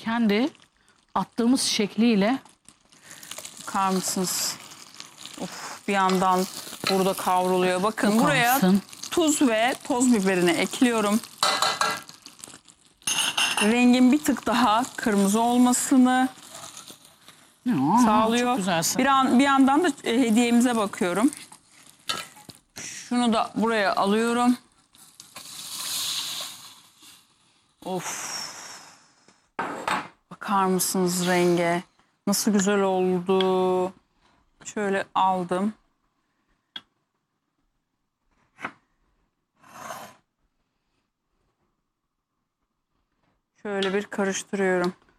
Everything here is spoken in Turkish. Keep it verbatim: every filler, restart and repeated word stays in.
kendi attığımız şekliyle. Bakar mısınız? Of, bir yandan burada kavruluyor. Bakın Bakar buraya mısın? tuz ve toz biberini ekliyorum. Rengin bir tık daha kırmızı olmasını Ya, sağlıyor. Çok güzelsin. Bir, an, bir yandan da e, hediyemize bakıyorum. Şunu da buraya alıyorum. Of. Bakar mısınız renge? Nasıl güzel oldu. Şöyle aldım. Şöyle bir karıştırıyorum.